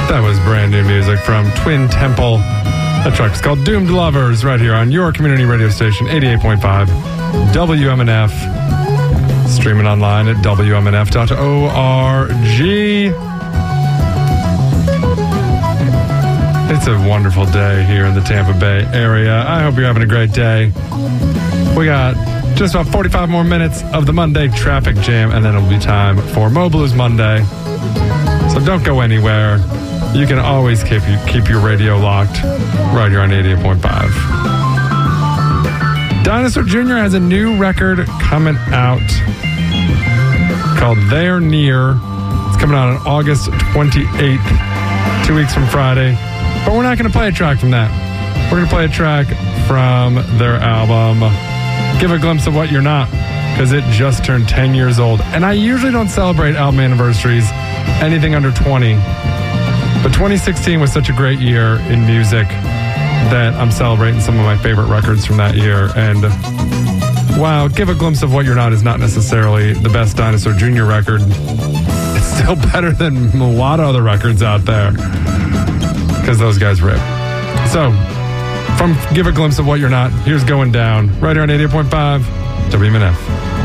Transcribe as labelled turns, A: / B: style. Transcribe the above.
A: That was brand new music from Twin Temple. That track is called Doomed Lovers right here on your community radio station, 88.5 WMNF. Streaming online at WMNF.org. It's a wonderful day here in the Tampa Bay area. I hope you're having a great day. We got just about 45 more minutes of the Monday traffic jam, and then it'll be time for Mo Blues Monday. So don't go anywhere. You can always keep your radio locked right here on 88.5. Dinosaur Jr. has a new record coming out called They're Near. It's coming out on August 28th, 2 weeks from Friday. But we're not going to play a track from that. We're going to play a track from their album, Give a Glimpse of What You're Not, because it just turned 10 years old. And I usually don't celebrate album anniversaries, anything under 20. But 2016 was such a great year in music that I'm celebrating some of my favorite records from that year. And while Give a Glimpse of What You're Not is not necessarily the best Dinosaur Jr. record, it's still better than a lot of other records out there, because those guys rip. So, from Give a Glimpse of What You're Not, here's Going Down, right here on 88.5 WMNF.